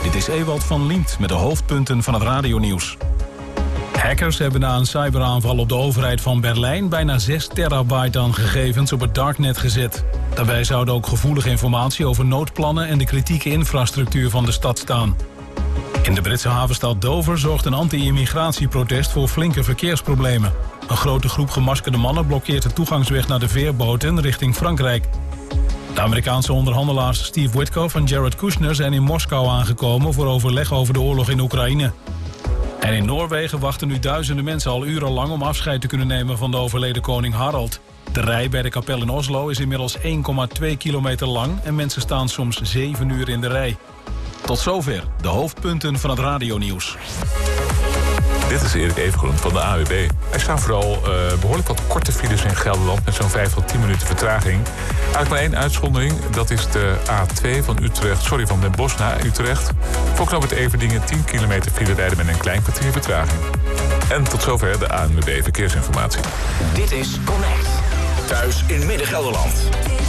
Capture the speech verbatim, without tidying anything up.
Dit is Ewald van Liemt met de hoofdpunten van het radionieuws. Hackers hebben na een cyberaanval op de overheid van Berlijn bijna zes terabyte aan gegevens op het darknet gezet. Daarbij zouden ook gevoelige informatie over noodplannen en de kritieke infrastructuur van de stad staan. In de Britse havenstad Dover zorgt een anti-immigratieprotest voor flinke verkeersproblemen. Een grote groep gemaskerde mannen blokkeert de toegangsweg naar de veerboten richting Frankrijk. De Amerikaanse onderhandelaars Steve Witkoff en Jared Kushner zijn in Moskou aangekomen voor overleg over de oorlog in Oekraïne. En in Noorwegen wachten nu duizenden mensen al urenlang om afscheid te kunnen nemen van de overleden koning Harald. De rij bij de kapel in Oslo is inmiddels één komma twee kilometer lang en mensen staan soms zeven uur in de rij. Tot zover de hoofdpunten van het radionieuws. Dit is Erik Evengroen van de A W B. Er staan vooral uh, behoorlijk wat korte files in Gelderland met zo'n vijf tot tien minuten vertraging. Eigenlijk maar één uitzondering, dat is de A twee van Utrecht, sorry, van Den Bosch naar Utrecht. Voor knooppunt Everdingen tien kilometer file rijden met een klein kwartier vertraging. En tot zover de A N W B Verkeersinformatie. Dit is Connect. Thuis in Midden-Gelderland.